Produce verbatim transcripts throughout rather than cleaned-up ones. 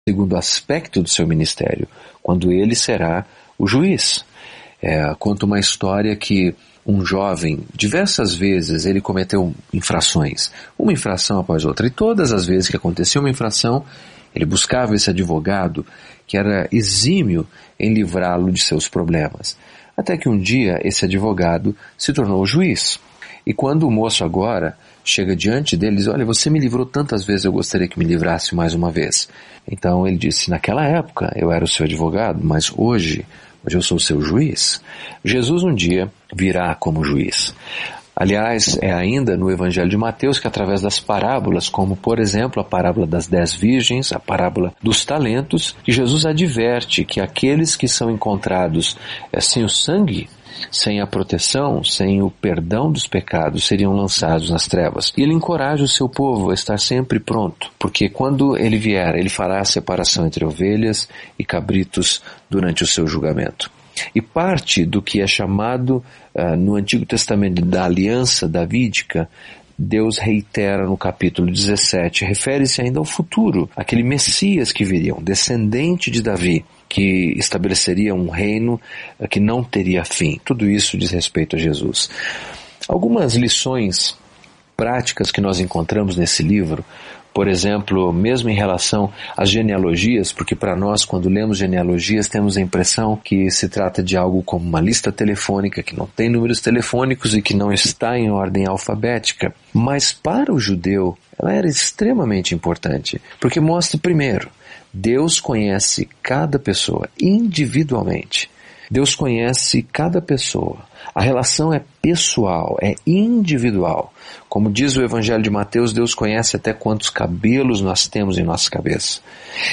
segundo aspecto do seu ministério, quando ele será o juiz. É, conta uma história que um jovem, diversas vezes, ele cometeu infrações, uma infração após outra, e todas as vezes que acontecia uma infração, ele buscava esse advogado que era exímio em livrá-lo de seus problemas. Até que um dia esse advogado se tornou o juiz. E quando o moço agora chega diante dele e diz: olha, você me livrou tantas vezes, eu gostaria que me livrasse mais uma vez. Então ele disse: naquela época eu era o seu advogado, mas hoje, hoje eu sou o seu juiz. Jesus um dia virá como juiz. Aliás, é ainda no Evangelho de Mateus que, através das parábolas, como por exemplo a parábola das dez virgens, a parábola dos talentos, que Jesus adverte que aqueles que são encontrados é, sem o sangue, sem a proteção, sem o perdão dos pecados, seriam lançados nas trevas. E ele encoraja o seu povo a estar sempre pronto, porque quando ele vier, ele fará a separação entre ovelhas e cabritos durante o seu julgamento. E parte do que é chamado uh, no Antigo Testamento da aliança davídica, Deus reitera no capítulo dezessete, refere-se ainda ao futuro, aquele Messias que viria, um descendente de Davi, que estabeleceria um reino uh, que não teria fim. Tudo isso diz respeito a Jesus. Algumas lições práticas que nós encontramos nesse livro, por exemplo, mesmo em relação às genealogias, porque para nós, quando lemos genealogias, temos a impressão que se trata de algo como uma lista telefônica, que não tem números telefônicos e que não está em ordem alfabética. Mas para o judeu, ela era extremamente importante, porque mostra, primeiro, Deus conhece cada pessoa individualmente. Deus conhece cada pessoa. A relação é pessoal, é individual. Como diz o Evangelho de Mateus, Deus conhece até quantos cabelos nós temos em nossa cabeça.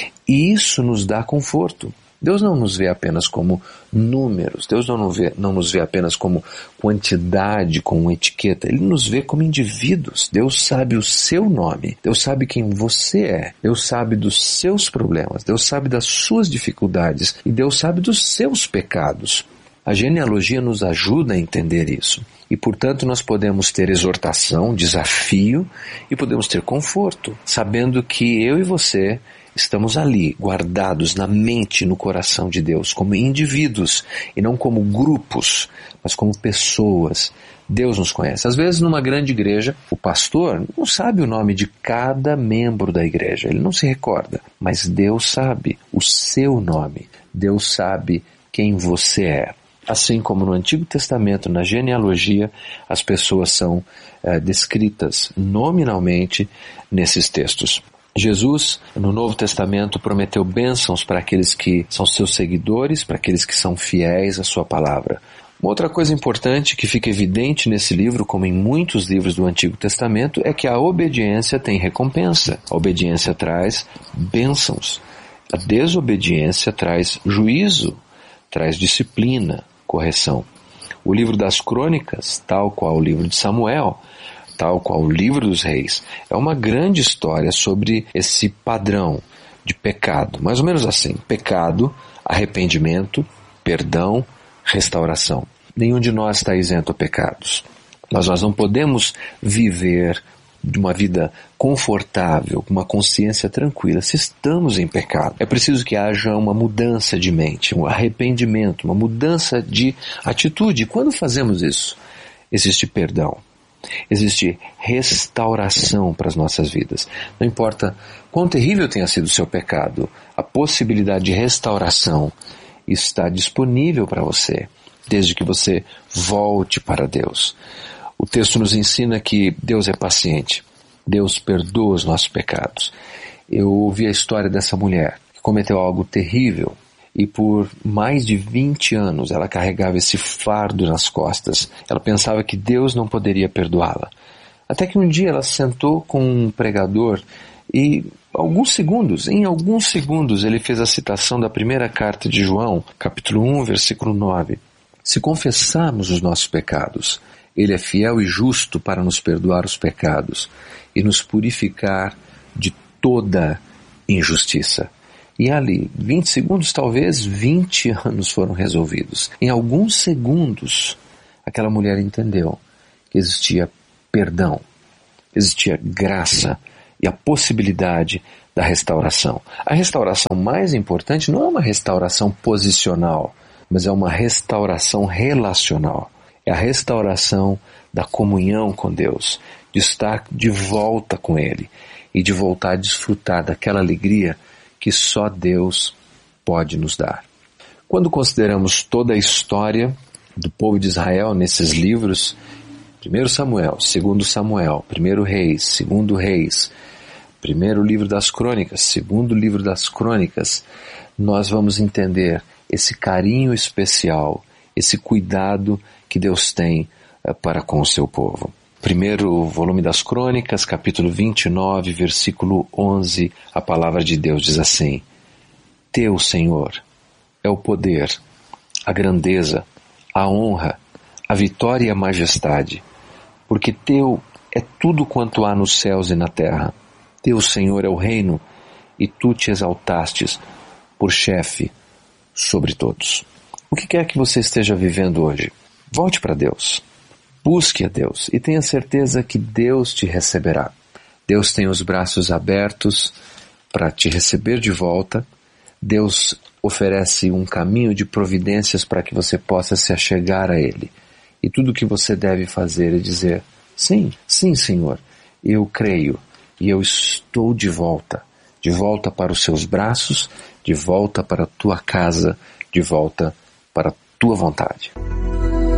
E isso nos dá conforto. Deus não nos vê apenas como números, Deus não nos vê, não nos vê apenas como quantidade, como etiqueta, Ele nos vê como indivíduos. Deus sabe o seu nome, Deus sabe quem você é, Deus sabe dos seus problemas, Deus sabe das suas dificuldades e Deus sabe dos seus pecados. A genealogia nos ajuda a entender isso. E, portanto, nós podemos ter exortação, desafio e podemos ter conforto, sabendo que eu e você estamos ali, guardados na mente e no coração de Deus, como indivíduos e não como grupos, mas como pessoas. Deus nos conhece. Às vezes, numa grande igreja, o pastor não sabe o nome de cada membro da igreja, ele não se recorda, mas Deus sabe o seu nome, Deus sabe quem você é. Assim como no Antigo Testamento, na genealogia, as pessoas são é, descritas nominalmente nesses textos. Jesus, no Novo Testamento, prometeu bênçãos para aqueles que são seus seguidores, para aqueles que são fiéis à sua palavra. Uma outra coisa importante que fica evidente nesse livro, como em muitos livros do Antigo Testamento, é que a obediência tem recompensa. A obediência traz bênçãos. A desobediência traz juízo, traz disciplina, correção. O livro das Crônicas, tal qual o livro de Samuel, tal qual o livro dos Reis, é uma grande história sobre esse padrão de pecado. Mais ou menos assim: pecado, arrependimento, perdão, restauração. Nenhum de nós está isento a pecados. Mas nós não podemos viver de uma vida confortável, com uma consciência tranquila, se estamos em pecado. É preciso que haja uma mudança de mente, um arrependimento, uma mudança de atitude. E quando fazemos isso, existe perdão, existe restauração para as nossas vidas. Não importa quão terrível tenha sido o seu pecado, a possibilidade de restauração está disponível para você, desde que você volte para Deus. O texto nos ensina que Deus é paciente. Deus perdoa os nossos pecados. Eu ouvi a história dessa mulher que cometeu algo terrível e por mais de vinte anos ela carregava esse fardo nas costas. Ela pensava que Deus não poderia perdoá-la. Até que um dia ela se sentou com um pregador e alguns segundos, em alguns segundos ele fez a citação da primeira carta de João, capítulo um, versículo nove. Se confessarmos os nossos pecados, Ele é fiel e justo para nos perdoar os pecados e nos purificar de toda injustiça. E ali, vinte segundos, talvez vinte anos foram resolvidos. Em alguns segundos, aquela mulher entendeu que existia perdão, existia graça e a possibilidade da restauração. A restauração mais importante não é uma restauração posicional, mas é uma restauração relacional. É a restauração da comunhão com Deus, de estar de volta com Ele e de voltar a desfrutar daquela alegria que só Deus pode nos dar. Quando consideramos toda a história do povo de Israel nesses livros, primeiro Samuel, segundo Samuel, primeiro Reis, segundo Reis, primeiro livro das Crônicas, segundo livro das Crônicas, nós vamos entender esse carinho especial, esse cuidado que Deus tem uh, para com o seu povo. Primeiro volume das Crônicas, capítulo vinte e nove, versículo onze, a palavra de Deus diz assim: Teu, Senhor, é o poder, a grandeza, a honra, a vitória e a majestade, porque Teu é tudo quanto há nos céus e na terra. Teu, Senhor, é o reino, e Tu te exaltastes por chefe sobre todos. O que quer que você esteja vivendo hoje, volte para Deus. Busque a Deus e tenha certeza que Deus te receberá. Deus tem os braços abertos para te receber de volta. Deus oferece um caminho de providências para que você possa se achegar a Ele. E tudo o que você deve fazer é dizer: sim, sim, Senhor, eu creio e eu estou de volta. De volta para os seus braços, de volta para a tua casa, de volta para a tua vontade.